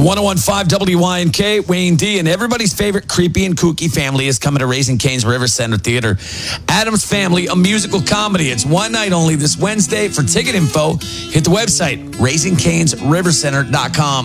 1015 WYNK, Wayne D, and everybody's favorite creepy and kooky family is coming to Raising Cane's River Center Theater. Addams Family, a musical comedy. It's one night only this Wednesday. For ticket info, hit the website, raisingcanesrivercenter.com.